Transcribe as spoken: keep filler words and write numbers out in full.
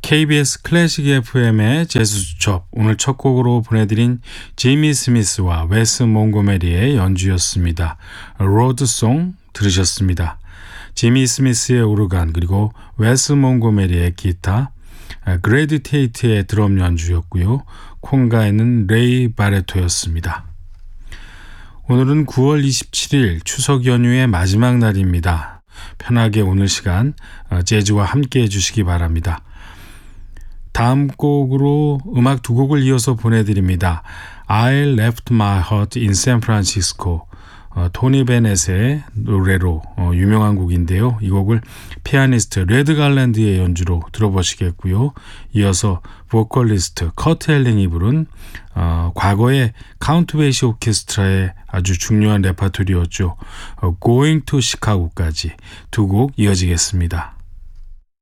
케이비에스 클래식 에프엠의 재즈 수첩, 오늘 첫 곡으로 보내드린 지미 스미스와 웨스 몽고메리의 연주였습니다. 로드송 들으셨습니다. 지미 스미스의 오르간, 그리고 웨스 몽고메리의 기타, 그레드 테이트의 드럼 연주였고요. 콩가에는 레이 바레토였습니다. 오늘은 구월 이십칠일 추석 연휴의 마지막 날입니다. 편하게 오늘 시간 재즈와 함께 해주시기 바랍니다. 다음 곡으로 음악 두 곡을 이어서 보내드립니다. I left my heart in San Francisco, 어, 토니 베넷의 노래로 어, 유명한 곡인데요. 이 곡을 피아니스트 레드 갈랜드의 연주로 들어보시겠고요. 이어서 보컬리스트 커트 헬링이 부른 어, 과거의 카운트 베이시 오케스트라의 아주 중요한 레파토리였죠. 어, Going to Chicago까지 두 곡 이어지겠습니다.